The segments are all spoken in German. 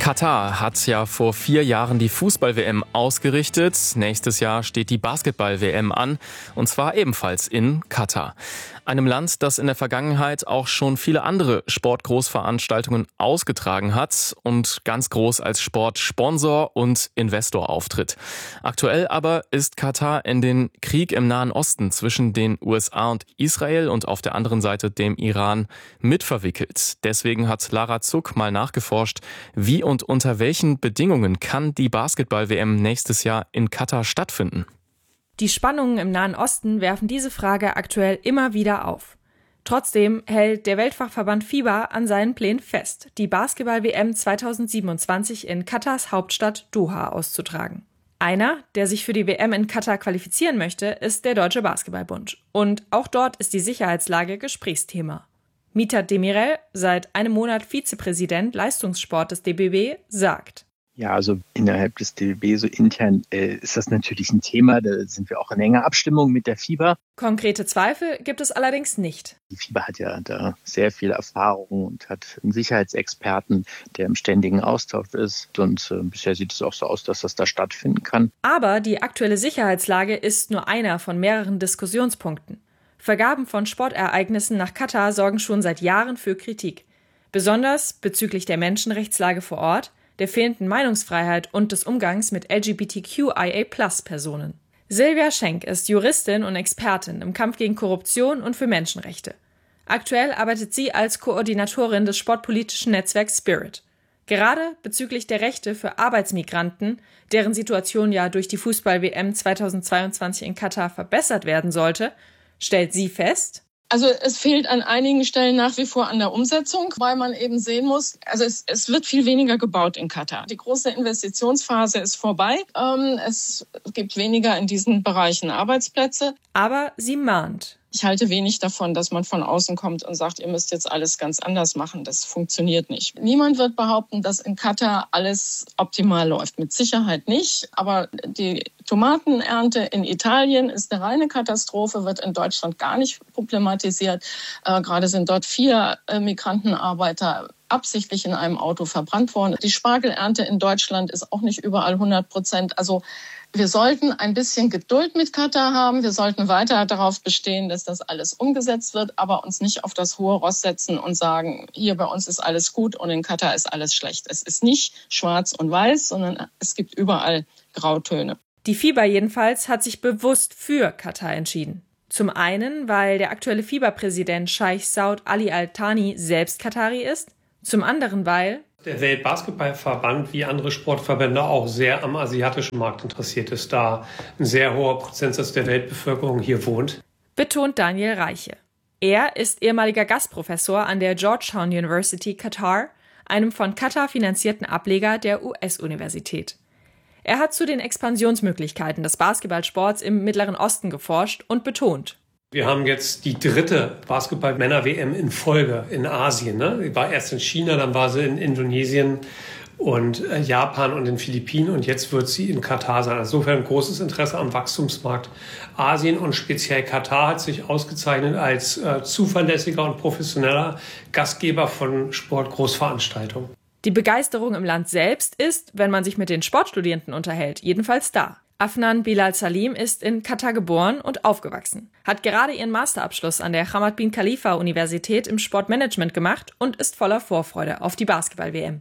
Katar hat ja vor 4 Jahren die Fußball-WM ausgerichtet. Nächstes Jahr steht die Basketball-WM an, und zwar ebenfalls in Katar. Einem Land, das in der Vergangenheit auch schon viele andere Sportgroßveranstaltungen ausgetragen hat und ganz groß als Sportsponsor und Investor auftritt. Aktuell aber ist Katar in den Krieg im Nahen Osten zwischen den USA und Israel und auf der anderen Seite dem Iran mitverwickelt. Deswegen hat Lara Zuck mal nachgeforscht, wie und unter welchen Bedingungen kann die Basketball-WM nächstes Jahr in Katar stattfinden? Die Spannungen im Nahen Osten werfen diese Frage aktuell immer wieder auf. Trotzdem hält der Weltfachverband FIBA an seinen Plänen fest, die Basketball-WM 2027 in Katars Hauptstadt Doha auszutragen. Einer, der sich für die WM in Katar qualifizieren möchte, ist der Deutsche Basketballbund. Und auch dort ist die Sicherheitslage Gesprächsthema. Mithat Demirel, seit einem Monat Vizepräsident Leistungssport des DBB, sagt: Ja, also innerhalb des DBB, so intern, ist das natürlich ein Thema. Da sind wir auch in enger Abstimmung mit der FIBA. Konkrete Zweifel gibt es allerdings nicht. Die FIBA hat ja da sehr viel Erfahrung und hat einen Sicherheitsexperten, der im ständigen Austausch ist. Und bisher sieht es auch so aus, dass das da stattfinden kann. Aber die aktuelle Sicherheitslage ist nur einer von mehreren Diskussionspunkten. Vergaben von Sportereignissen nach Katar sorgen schon seit Jahren für Kritik. Besonders bezüglich der Menschenrechtslage vor Ort, der fehlenden Meinungsfreiheit und des Umgangs mit LGBTQIA+-Personen. Silvia Schenk ist Juristin und Expertin im Kampf gegen Korruption und für Menschenrechte. Aktuell arbeitet sie als Koordinatorin des sportpolitischen Netzwerks Spirit. Gerade bezüglich der Rechte für Arbeitsmigranten, deren Situation ja durch die Fußball-WM 2022 in Katar verbessert werden sollte, stellt sie fest: Also es fehlt an einigen Stellen nach wie vor an der Umsetzung, weil man eben sehen muss, also es wird viel weniger gebaut in Katar. Die große Investitionsphase ist vorbei. Es gibt weniger in diesen Bereichen Arbeitsplätze. Aber sie mahnt: Ich halte wenig davon, dass man von außen kommt und sagt, ihr müsst jetzt alles ganz anders machen. Das funktioniert nicht. Niemand wird behaupten, dass in Katar alles optimal läuft. Mit Sicherheit nicht. Aber die Tomatenernte in Italien ist eine reine Katastrophe, wird in Deutschland gar nicht problematisiert. Gerade sind dort 4 Migrantenarbeiter absichtlich in einem Auto verbrannt worden. Die Spargelernte in Deutschland ist auch nicht überall 100%. Also wir sollten ein bisschen Geduld mit Katar haben. Wir sollten weiter darauf bestehen, dass das alles umgesetzt wird, aber uns nicht auf das hohe Ross setzen und sagen, hier bei uns ist alles gut und in Katar ist alles schlecht. Es ist nicht schwarz und weiß, sondern es gibt überall Grautöne. Die FIBA jedenfalls hat sich bewusst für Katar entschieden. Zum einen, weil der aktuelle FIBA-Präsident Scheich Saud Ali Al Thani selbst Katari ist. Zum anderen, weil der Weltbasketballverband wie andere Sportverbände auch sehr am asiatischen Markt interessiert ist, da ein sehr hoher Prozentsatz der Weltbevölkerung hier wohnt. Betont Daniel Reiche. Er ist ehemaliger Gastprofessor an der Georgetown University Katar, einem von Katar finanzierten Ableger der US-Universität. Er hat zu den Expansionsmöglichkeiten des Basketballsports im Mittleren Osten geforscht und betont: Wir haben jetzt die 3. Basketball-Männer-WM in Folge in Asien. Ne? Die war erst in China, dann war sie in Indonesien und Japan und den Philippinen und jetzt wird sie in Katar sein. Insofern großes Interesse am Wachstumsmarkt Asien und speziell Katar hat sich ausgezeichnet als zuverlässiger und professioneller Gastgeber von Sportgroßveranstaltungen. Die Begeisterung im Land selbst ist, wenn man sich mit den Sportstudierenden unterhält, jedenfalls da. Afnan Bilal Salim ist in Katar geboren und aufgewachsen, hat gerade ihren Masterabschluss an der Hamad bin Khalifa Universität im Sportmanagement gemacht und ist voller Vorfreude auf die Basketball-WM.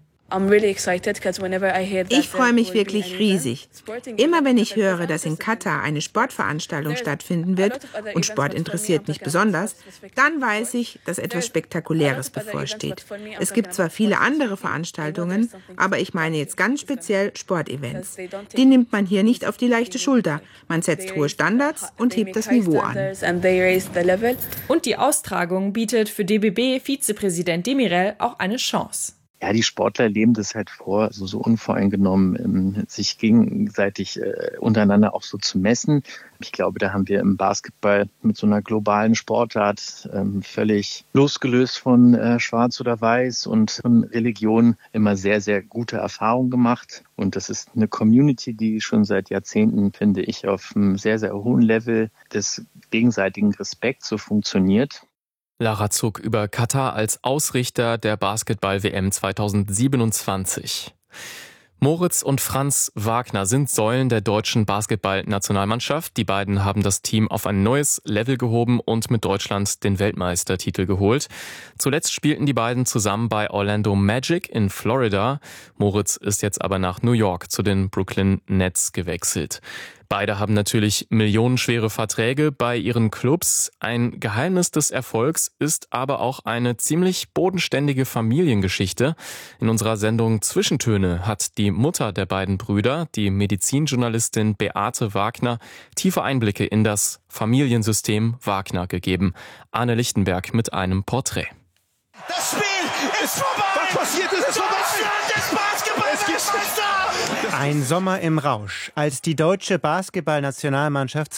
Ich freue mich wirklich riesig. Immer wenn ich höre, dass in Katar eine Sportveranstaltung stattfinden wird, und Sport interessiert mich besonders, dann weiß ich, dass etwas Spektakuläres bevorsteht. Es gibt zwar viele andere Veranstaltungen, aber ich meine jetzt ganz speziell Sportevents. Die nimmt man hier nicht auf die leichte Schulter. Man setzt hohe Standards und hebt das Niveau an. Und die Austragung bietet für DBB-Vizepräsident Demirel auch eine Chance. Ja, die Sportler leben das halt vor, also so unvoreingenommen, sich gegenseitig untereinander auch so zu messen. Ich glaube, da haben wir im Basketball mit so einer globalen Sportart völlig losgelöst von Schwarz oder Weiß und von Religion immer sehr, sehr gute Erfahrungen gemacht. Und das ist eine Community, die schon seit Jahrzehnten, finde ich, auf einem sehr, sehr hohen Level des gegenseitigen Respekts so funktioniert. Lara Zuck über Katar als Ausrichter der Basketball-WM 2027. Moritz und Franz Wagner sind Säulen der deutschen Basketball-Nationalmannschaft. Die beiden haben das Team auf ein neues Level gehoben und mit Deutschland den Weltmeistertitel geholt. Zuletzt spielten die beiden zusammen bei Orlando Magic in Florida. Moritz ist jetzt aber nach New York zu den Brooklyn Nets gewechselt. Beide haben natürlich millionenschwere Verträge bei ihren Clubs. Ein Geheimnis des Erfolgs ist aber auch eine ziemlich bodenständige Familiengeschichte. In unserer Sendung Zwischentöne hat die Mutter der beiden Brüder, die Medizinjournalistin Beate Wagner, tiefe Einblicke in das Familiensystem Wagner gegeben. Arne Lichtenberg mit einem Porträt. Das Spiel ist vorbei! Was passiert ist, ist vorbei! Deutschland ist Basketball-Weltmeister! Ein Sommer im Rausch, als die deutsche Basketballnationalmannschaft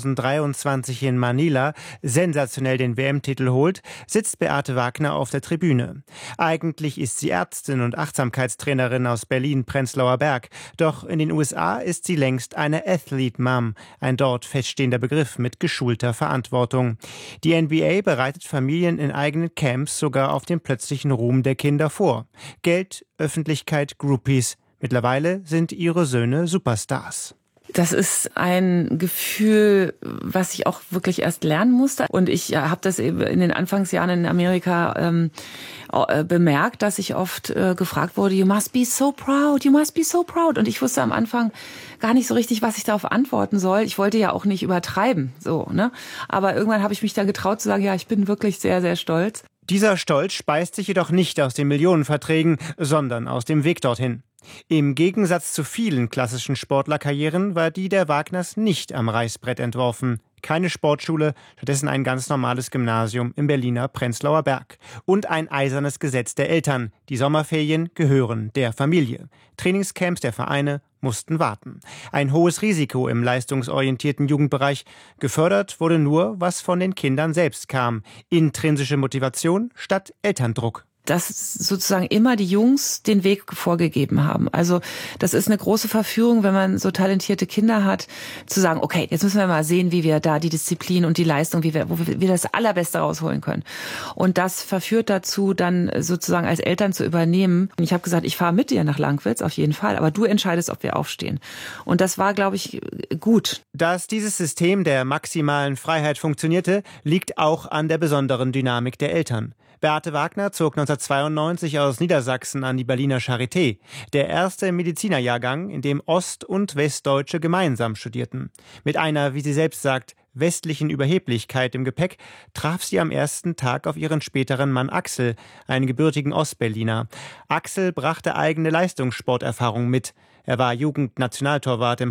2023 in Manila sensationell den WM-Titel holt, sitzt Beate Wagner auf der Tribüne. Eigentlich ist sie Ärztin und Achtsamkeitstrainerin aus Berlin-Prenzlauer Berg. Doch in den USA ist sie längst eine Athlete Mom, ein dort feststehender Begriff mit geschulter Verantwortung. Die NBA bereitet Familien in eigenen Camps sogar auf den plötzlichen Ruhm der Kinder vor. Geld, Öffentlichkeit, Groupies. Mittlerweile sind ihre Söhne Superstars. Das ist ein Gefühl, was ich auch wirklich erst lernen musste. Und ich habe das eben in den Anfangsjahren in Amerika bemerkt, dass ich oft gefragt wurde, you must be so proud, you must be so proud. Und ich wusste am Anfang gar nicht so richtig, was ich darauf antworten soll. Ich wollte ja auch nicht übertreiben, so, ne? Aber irgendwann habe ich mich da getraut zu sagen, ja, ich bin wirklich sehr, sehr stolz. Dieser Stolz speist sich jedoch nicht aus den Millionenverträgen, sondern aus dem Weg dorthin. Im Gegensatz zu vielen klassischen Sportlerkarrieren war die der Wagners nicht am Reißbrett entworfen. Keine Sportschule, stattdessen ein ganz normales Gymnasium im Berliner Prenzlauer Berg. Und ein eisernes Gesetz der Eltern. Die Sommerferien gehören der Familie. Trainingscamps der Vereine mussten warten. Ein hohes Risiko im leistungsorientierten Jugendbereich. Gefördert wurde nur, was von den Kindern selbst kam. Intrinsische Motivation statt Elterndruck. Dass sozusagen immer die Jungs den Weg vorgegeben haben. Also das ist eine große Verführung, wenn man so talentierte Kinder hat, zu sagen, okay, jetzt müssen wir mal sehen, wie wir da die Disziplin und die Leistung, wo wir das Allerbeste rausholen können. Und das verführt dazu, dann sozusagen als Eltern zu übernehmen. Und ich habe gesagt, ich fahre mit dir nach Langwitz, auf jeden Fall, aber du entscheidest, ob wir aufstehen. Und das war, glaube ich, gut. Dass dieses System der maximalen Freiheit funktionierte, liegt auch an der besonderen Dynamik der Eltern. Beate Wagner zog 1992 aus Niedersachsen an die Berliner Charité, der erste Medizinerjahrgang, in dem Ost- und Westdeutsche gemeinsam studierten. Mit einer, wie sie selbst sagt, westlichen Überheblichkeit im Gepäck traf sie am ersten Tag auf ihren späteren Mann Axel, einen gebürtigen Ostberliner. Axel brachte eigene Leistungssporterfahrung mit. Er war Jugendnationaltorwart im